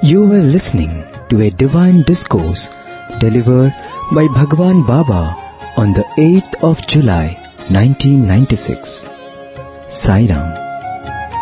You were listening to a divine discourse delivered by Bhagwan Baba on the 8th of July 1996. Sai Ram.